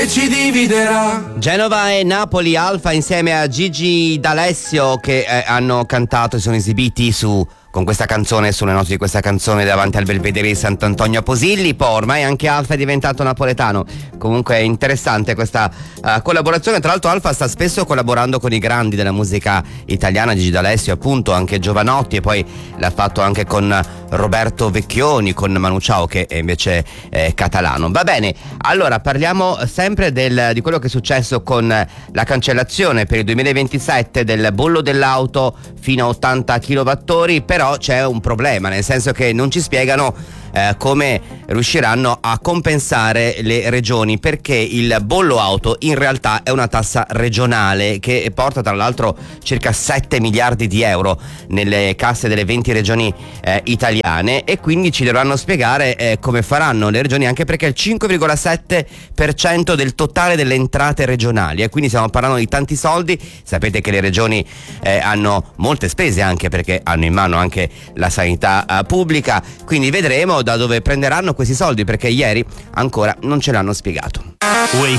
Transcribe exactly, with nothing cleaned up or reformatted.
ci dividerà. Genova e Napoli, Alfa insieme a Gigi D'Alessio che eh, hanno cantato e sono esibiti su con questa canzone, sulle note di questa canzone davanti al Belvedere di Sant'Antonio a Posilli. Poi ormai anche Alfa è diventato napoletano. Comunque è interessante questa uh, collaborazione. Tra l'altro Alfa sta spesso collaborando con i grandi della musica italiana, Gigi D'Alessio appunto, anche Giovanotti, e poi l'ha fatto anche con Roberto Vecchioni, con Manu Chao che è invece eh, catalano. Va bene, allora parliamo sempre del, di quello che è successo con la cancellazione per il duemilaventisette del bollo dell'auto fino a ottanta chilowattora, però c'è un problema, nel senso che non ci spiegano Eh, come riusciranno a compensare le regioni, perché il bollo auto in realtà è una tassa regionale che porta tra l'altro circa sette miliardi di euro nelle casse delle venti regioni eh, italiane, e quindi ci dovranno spiegare eh, come faranno le regioni, anche perché è il cinque virgola sette per cento del totale delle entrate regionali, e quindi stiamo parlando di tanti soldi. Sapete che le regioni eh, hanno molte spese, anche perché hanno in mano anche la sanità eh, pubblica, quindi vedremo da dove prenderanno questi soldi, perché ieri ancora non ce l'hanno spiegato. Wake